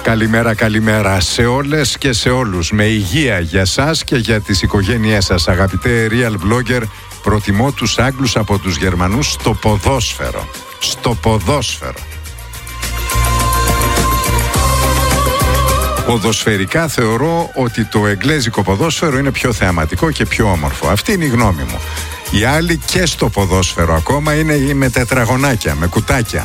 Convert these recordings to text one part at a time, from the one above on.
Καλημέρα, καλημέρα σε όλες και σε όλους. Με υγεία για σας και για τις οικογένειές σας. Αγαπητέ real blogger, προτιμώ τους Άγγλους από τους Γερμανούς στο ποδόσφαιρο. Στο ποδόσφαιρο. Ποδοσφαιρικά θεωρώ ότι το εγγλέζικο ποδόσφαιρο είναι πιο θεαματικό και πιο όμορφο. Αυτή είναι η γνώμη μου. Οι άλλοι και στο ποδόσφαιρο ακόμα είναι με τετραγωνάκια, με κουτάκια.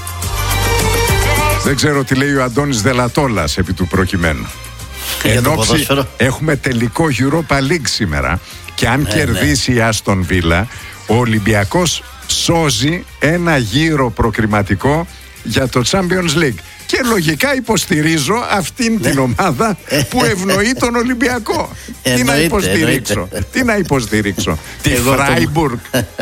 Δεν ξέρω τι λέει ο Αντώνης Δελατόλας επί του προκειμένου. Ενόψει έχουμε τελικό Europa League σήμερα και αν κερδίσει η Άστον Βίλα, ο Ολυμπιακός σώζει ένα γύρο προκριματικό για το Champions League. Και λογικά υποστηρίζω αυτήν την ομάδα που ευνοεί τον Ολυμπιακό. Τι να υποστηρίξω? Τι να υποστηρίξω? Τη Φράιμπουργκ?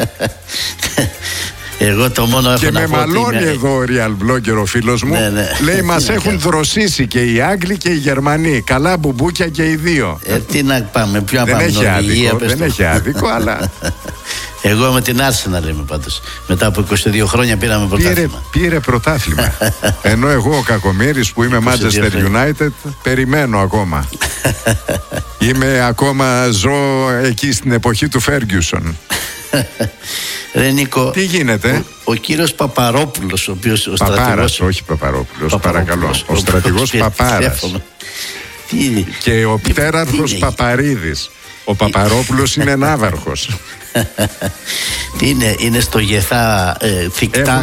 Εγώ το μόνο και με μαλώνει εδώ ο real blogger ο φίλος μου. Λέει μας έχουν δροσίσει και οι Άγγλοι και οι Γερμανοί. Καλά μπουμπούκια και οι δύο. Τι να πάμε, ποιο να πάμε? Δεν έχει άδικο, αλλά... Εγώ με την Arsenal είμαι πάντως. Μετά από 22 χρόνια πήραμε πρωτάθλημα. Πήρε πρωτάθλημα. Ενώ εγώ ο Κακομοίρης που είμαι Manchester United περιμένω ακόμα. Ζω εκεί στην εποχή του Ferguson. Ρε Νίκο, τι γίνεται? Ο κύριος Παπαρόπουλος, ο οποίος ο Παπάρας, στρατηγός... όχι Παπαρόπουλος, παρακαλώ. Ο στρατηγός Παπάρας. Και ο πτέραρχος Παπαρίδης. Ο Παπαρόπουλος είναι ναύαρχος. Είναι στο Γεθά θικτάνκ.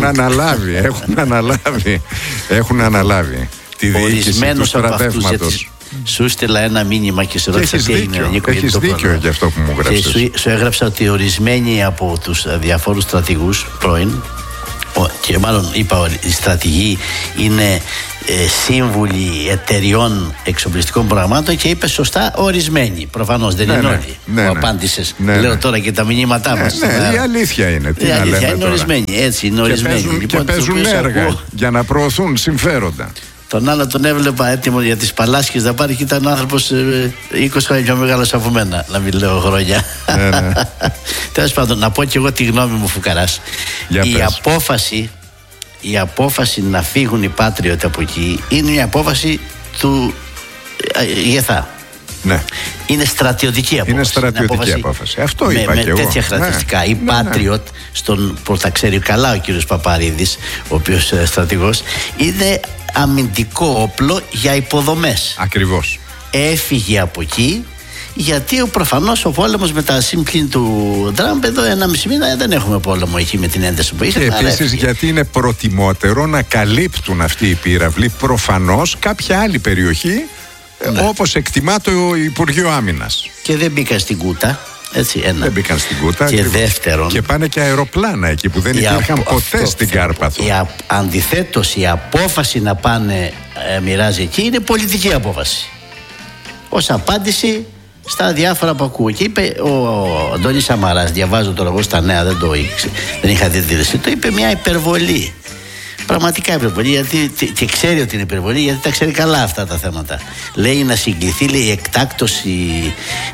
Έχουν αναλάβει τη διοίκηση του στρατεύματος. Σου στείλα ένα μήνυμα και σε ρώτησα τι έγινε, Νίκο. Έχεις δίκιο για αυτό που μου γράψες. Και σου έγραψα ότι ορισμένοι από τους διαφόρους στρατηγούς πρώην, και μάλλον είπα οι στρατηγοί είναι σύμβουλοι εταιριών εξοπλιστικών προγραμμάτων, και είπε σωστά ορισμένοι. Προφανώς δεν είναι όλοι. Μου απάντησες. Λέω τώρα και τα μηνύματά μας. Η αλήθεια είναι. Η αλήθεια είναι ορισμένοι. Έτσι είναι ορισμένοι. Και παίζουν έργα για να προωθούν συμφέροντα. Τον άλλο τον έβλεπα έτοιμο για τις Παλάσκες να πάρει, και ήταν άνθρωπος 20 χρόνια πιο μεγάλος από μένα, να μην λέω χρόνια. Τέλος πάντων, να πω και εγώ τη γνώμη μου, φουκαράς. Η απόφαση να φύγουν οι Patriot από εκεί είναι η απόφαση του Γεθά. Ναι. Είναι στρατιωτική απόφαση. Είναι στρατιωτική απόφαση. Αυτό είπα και εγώ. Με τέτοια χαρακτηριστικά. Οι Patriot, που τα ξέρει καλά ο κύριος Παπαρίδης, ο οποίος στρατηγός, είναι αμυντικό όπλο για υποδομές. Ακριβώς. Έφυγε από εκεί γιατί προφανώς ο πόλεμος με τα σύμπλην του Τραμπ εδώ 1,5 μήνα δεν έχουμε πόλεμο εκεί με την ένταση που είχε. Και επίσης γιατί είναι προτιμότερο να καλύπτουν αυτοί οι πύραυλοι προφανώς κάποια άλλη περιοχή, όπως εκτιμά το Υπουργείο Άμυνας. Και δεν μπήκα στην κούτα. Έτσι, δεν μπήκαν στην κούτα. Και δεύτερον, και πάνε και αεροπλάνα εκεί που δεν υπήρχαν ποτέ στην Κάρπαθο. Αντιθέτως, η απόφαση να πάνε μοιράζει εκεί είναι πολιτική απόφαση. Ως απάντηση στα διάφορα που ακούω. Και είπε ο Αντώνης Σαμαράς, διαβάζω τώρα εγώ στα νέα, δεν είχα δει τη δήλωση, το είπε μια υπερβολή. Πραγματικά υπερβολή, γιατί, και ξέρει ότι είναι υπερβολή, γιατί τα ξέρει καλά αυτά τα θέματα. Λέει να συγκληθεί, λέει, εκτάκτως η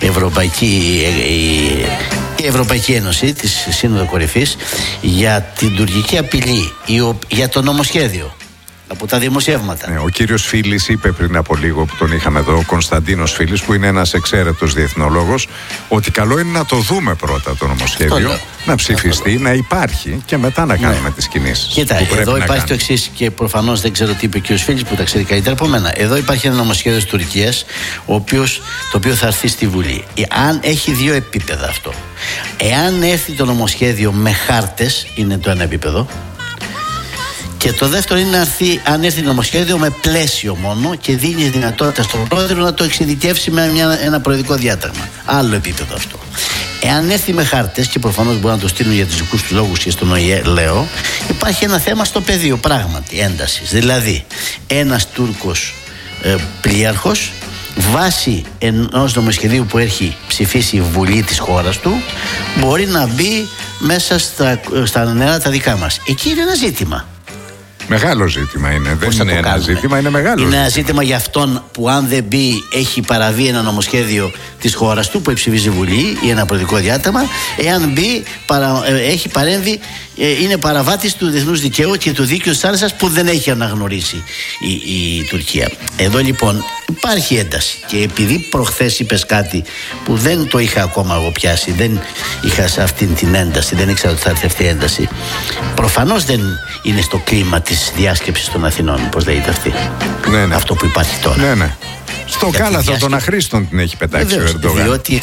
Ευρωπαϊκή Ένωση της Σύνοδο Κορυφής για την τουρκική απειλή, για το νομοσχέδιο από τα δημοσιεύματα. Ο κύριος Φίλης είπε πριν από λίγο που τον είχαμε εδώ, ο Κωνσταντίνος Φίλης, που είναι ένας εξαίρετος διεθνολόγος, ότι καλό είναι να το δούμε πρώτα το νομοσχέδιο, να ψηφιστεί, να υπάρχει και μετά να κάνουμε τις κινήσεις. Κοίτα, εδώ υπάρχει το εξής, και προφανώς δεν ξέρω τι είπε ο κύριος Φίλης που τα ξέρει καλύτερα από μένα. Εδώ υπάρχει ένα νομοσχέδιο της Τουρκίας, το οποίο θα έρθει στη Βουλή. Αν έχει δύο επίπεδα αυτό. Εάν έρθει το νομοσχέδιο με χάρτες, είναι το ένα επίπεδο. Και το δεύτερο είναι αν έρθει νομοσχέδιο με πλαίσιο μόνο και δίνει δυνατότητα στον πρόεδρο να το εξειδικεύσει με ένα προεδρικό διάταγμα. Άλλο επίπεδο αυτό. Εάν έρθει με χάρτες, και προφανώς μπορεί να το στείλουν για τους δικούς του λόγους και στον ΟΗΕ, λέω, υπάρχει ένα θέμα στο πεδίο πράγματι έντασης. Δηλαδή, ένας Τούρκος πλοίαρχος, βάσει ενός νομοσχεδίου που έχει ψηφίσει η Βουλή της χώρας του, μπορεί να μπει μέσα στα νερά τα δικά μας. Εκεί είναι ένα ζήτημα. Μεγάλο ζήτημα είναι. Δεν είναι ένα ζήτημα, είναι μεγάλο. Είναι ένα ζήτημα για αυτόν που, αν δεν μπει, έχει παραβεί ένα νομοσχέδιο της χώρας του που ψηφίζει η Βουλή ή ένα προεδρικό διάταγμα. Εάν μπει, έχει παρέμβει είναι παραβάτης του διεθνούς δικαίου και του δίκαιου της θάλασσας που δεν έχει αναγνωρίσει η Τουρκία. Εδώ λοιπόν υπάρχει ένταση, και επειδή προχθές είπες κάτι που δεν το είχα ακόμα εγώ πιάσει, δεν είχα σε αυτήν την ένταση, δεν ήξερα ότι θα έρθει αυτή η ένταση. Προφανώς δεν είναι στο κλίμα της διάσκεψης των Αθηνών, πώς λέγεται αυτή. Ναι. Αυτό που υπάρχει τώρα. Ναι. Στο κάλαθο των αχρήστων την έχει πετάξει ο Ερντογάν. Διότι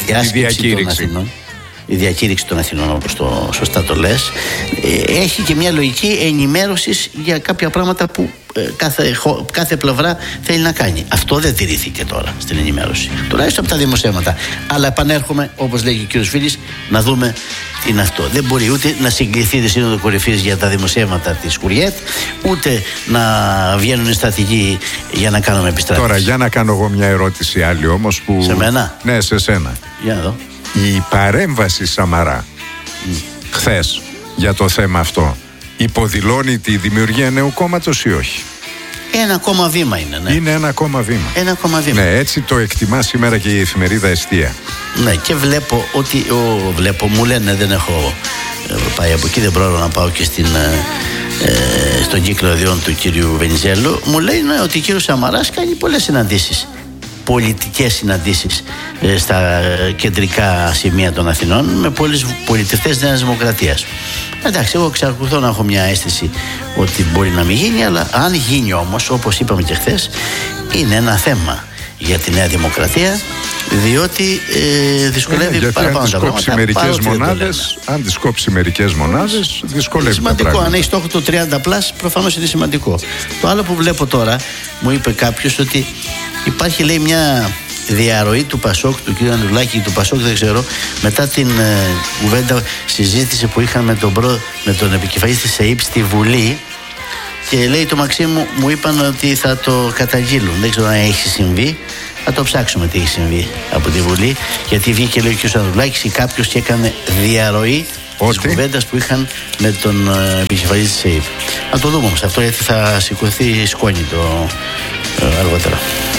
η διακήρυξη των Αθηνών, όπως σωστά το λες, έχει και μια λογική ενημέρωσης για κάποια πράγματα που κάθε πλευρά θέλει να κάνει. Αυτό δεν τηρήθηκε τώρα στην ενημέρωση, τουλάχιστον από τα δημοσιεύματα. Αλλά επανέρχομαι, όπως λέει και ο κ. Φίλης, να δούμε τι είναι αυτό. Δεν μπορεί ούτε να συγκληθεί τη Σύνοδο Κορυφής για τα δημοσιεύματα της Χουριέτ, ούτε να βγαίνουν στρατηγοί για να κάνουμε επιστράτευση. Τώρα, για να κάνω εγώ μια ερώτηση άλλη όμως που... Σε μένα? Ναι, σε σένα. Για να δω. Η παρέμβαση Σαμαρά χθες για το θέμα αυτό υποδηλώνει τη δημιουργία νέου κόμματος ή όχι? Ένα ακόμα βήμα είναι, ναι. Είναι ένα ακόμα βήμα. Ένα ακόμα βήμα. Ναι, έτσι το εκτιμά σήμερα και η εφημερίδα Εστία. Ναι, και βλέπω ότι. Μου λένε, δεν έχω πάει από εκεί, δεν πρόλαβα να πάω και στον κύκλο ιδιών του κύριου Βενιζέλου. Μου λένε ότι ο κύριος Σαμαράς κάνει πολλές συναντήσεις, πολιτικές συναντήσεις στα κεντρικά σημεία των Αθηνών με πολλούς πολιτευτές Νέας Δημοκρατίας. Εντάξει, εγώ εξακολουθώ να έχω μια αίσθηση ότι μπορεί να μην γίνει, αλλά αν γίνει όμως, όπως είπαμε και χθες, είναι ένα θέμα για τη Νέα Δημοκρατία, διότι δυσκολεύει παραπάνω τα πράγματα. Αν τις κόψει μερικές μονάδες, δυσκολεύει. Σημαντικό, αν έχει στόχο το 30+, προφανώς είναι σημαντικό. Το άλλο που βλέπω τώρα, μου είπε κάποιος ότι υπάρχει, λέει, μια διαρροή του Πασόκ, του κ. Ανδρουλάκη, του Πασόκ, δεν ξέρω, μετά την κουβέντα, συζήτηση που είχαν με τον επικεφαλής της ΕΥΠ στη Βουλή, και λέει το Μαξίμου, μου είπαν ότι θα το καταγγείλουν. Δεν ξέρω αν έχει συμβεί. Θα το ψάξουμε τι έχει συμβεί από τη Βουλή, γιατί βγήκε, λέει, ο κ. Ανδρουλάκης ή κάποιος και έκανε διαρροή της κουβέντας που είχαν με τον επικεφαλής της ΕΥΠ. Να το δούμε όμως αυτό, γιατί θα σηκωθεί σκόνη το αργότερα.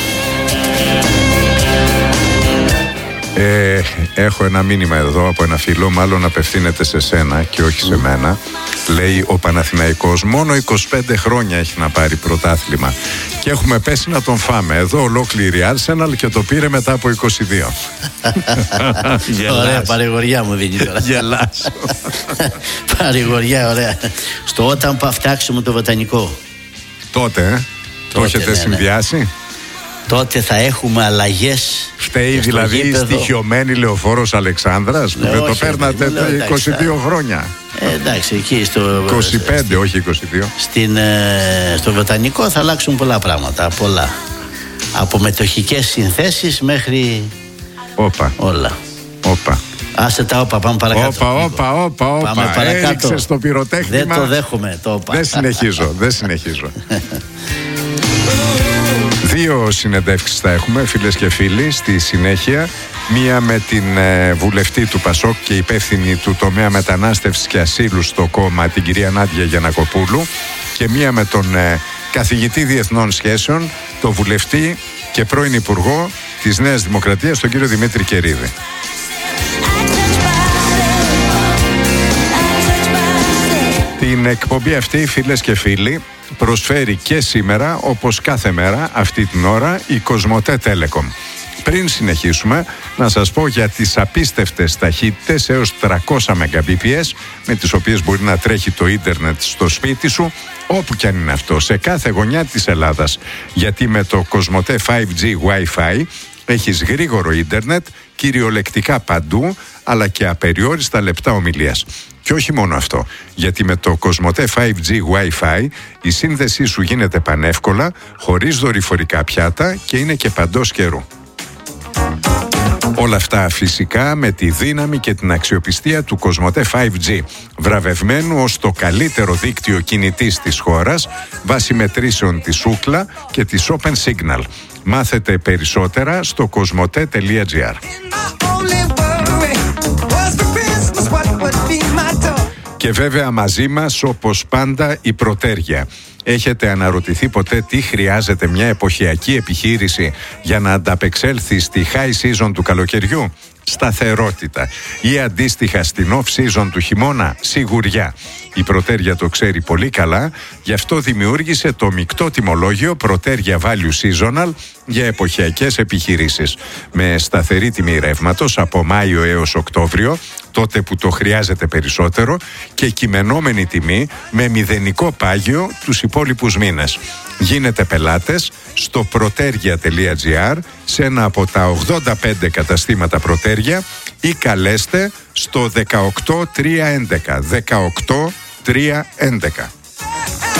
Έχω ένα μήνυμα εδώ από ένα φίλο, μάλλον απευθύνεται σε σένα και όχι σε μένα. Λέει, ο Παναθηναϊκός μόνο 25 χρόνια έχει να πάρει πρωτάθλημα και έχουμε πέσει να τον φάμε. Εδώ ολόκληρη Arsenal και το πήρε μετά από 22. Ωραία παρηγοριά μου δίνει τώρα. Γελάς. Παρηγοριά, ωραία. Στο όταν φτιάξουμε το βοτανικό. Τότε, το έχετε συνδυάσει? Τότε θα έχουμε αλλαγές. Φταίει δηλαδή η στοιχειωμένη Λεωφόρος Αλεξάνδρας που δεν το παίρνατε 22 χρόνια. Εντάξει, εκεί στο 25, όχι 22. Στο βοτανικό θα αλλάξουν πολλά πράγματα. Πολλά. Από μετοχικές συνθέσεις μέχρι όλα. Άσε τα όπα, πάμε παρακάτω. Όπα. Έριξες το πυροτέχνημα. Δεν το δέχομαι το όπα. Δεν συνεχίζω. Δύο συνεντεύξεις θα έχουμε, φίλες και φίλοι, στη συνέχεια. Μία με την βουλευτή του Πασόκ και υπεύθυνη του τομέα μετανάστευσης και ασύλου στο κόμμα, την κυρία Νάντια Γιαννακοπούλου, και μία με τον καθηγητή διεθνών σχέσεων, τον βουλευτή και πρώην υπουργό της Νέας Δημοκρατίας, τον κύριο Δημήτρη Κερίδη. Την εκπομπή αυτή, φίλες και φίλοι, προσφέρει και σήμερα, όπως κάθε μέρα αυτή την ώρα, η Κοσμοτέ Telecom. Πριν συνεχίσουμε, να σας πω για τις απίστευτες ταχύτητες έως 300 Mbps, με τις οποίες μπορεί να τρέχει το ίντερνετ στο σπίτι σου, όπου κι αν είναι αυτό, σε κάθε γωνιά της Ελλάδας. Γιατί με το Κοσμοτέ 5G Wi-Fi έχεις γρήγορο ίντερνετ, κυριολεκτικά παντού, αλλά και απεριόριστα λεπτά ομιλίας. Και όχι μόνο αυτό, γιατί με το Κοσμοτέ 5G Wi-Fi η σύνδεσή σου γίνεται πανεύκολα, χωρίς δορυφορικά πιάτα και είναι και παντός καιρού. Όλα αυτά φυσικά με τη δύναμη και την αξιοπιστία του Κοσμοτέ 5G, βραβευμένου ως το καλύτερο δίκτυο κινητής της χώρας, βάσει μετρήσεων της Ookla και της Open Signal. Μάθετε περισσότερα στο cosmote.gr. Και βέβαια μαζί μας, όπως πάντα, η Πρωτέργεια. Έχετε αναρωτηθεί ποτέ τι χρειάζεται μια εποχιακή επιχείρηση για να ανταπεξέλθει στη high season του καλοκαιριού? σταθερότητα. Ή αντίστοιχα στην off-season του χειμώνα, σιγουριά. Η Προτέρια το ξέρει πολύ καλά, γι' αυτό δημιούργησε το μεικτό τιμολόγιο Προτέρια Value Seasonal για εποχιακές επιχειρήσεις. Με σταθερή τιμή ρεύματος από Μάιο έως Οκτώβριο, τότε που το χρειάζεται περισσότερο, και κειμενόμενη τιμή με μηδενικό πάγιο τους υπόλοιπους μήνες. Γίνετε πελάτες στο protergia.gr, σε ένα από τα 85 καταστήματα Προτέρια, ή καλέστε στο 18311. 18311.